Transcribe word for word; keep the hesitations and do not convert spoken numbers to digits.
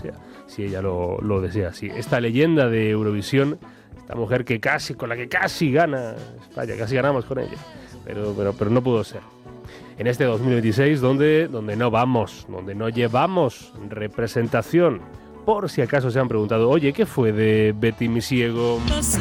sea, si ella lo, lo desea así. Esta leyenda de Eurovisión, esta mujer que casi, con la que casi gana España, casi ganamos con ella, pero, pero, pero no pudo ser. En este dos mil veintiséis, donde, donde no vamos, donde no llevamos representación, por si acaso se han preguntado, oye, ¿qué fue de Betty Misiego?